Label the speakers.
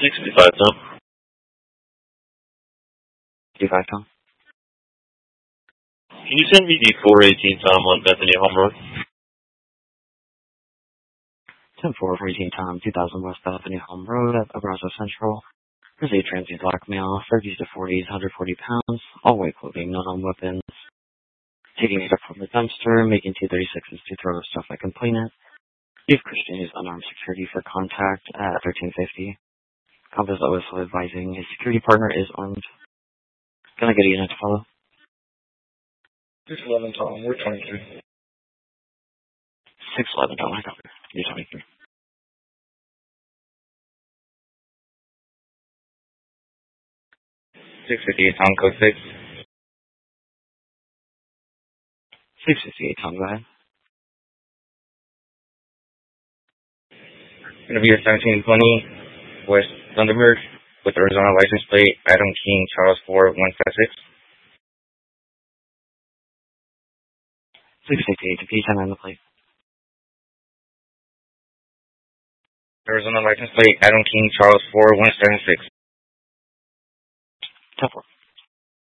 Speaker 1: 65 Tom.
Speaker 2: 65 Tom.
Speaker 1: Can you send me the 418 Tom on Bethany Home Road?
Speaker 2: 10-4-418 Tom, 2000 West Bethany Home Road at Abrazo Central. There's a transient black male, 30s to 40s, 140 pounds, all white clothing, no known weapons. Taking stuff from the dumpster, making 236s to throw the stuff like complainant. If Christian is unarmed security for contact at 1350. Compass also advising his security partner is armed. Can I get a unit to follow?
Speaker 3: 611 Tom, we're 23.
Speaker 2: 611 Tom, I got it. You're 23.
Speaker 3: Tom, code 6.
Speaker 2: 668 Tom, go ahead.
Speaker 3: Going to be a 1720 West Thunderbird with Arizona license plate, Adam King, Charles 4, 156.
Speaker 2: 668 to P10 on the plate.
Speaker 3: Arizona license plate, Adam King, Charles 4, 176.
Speaker 2: 10-4.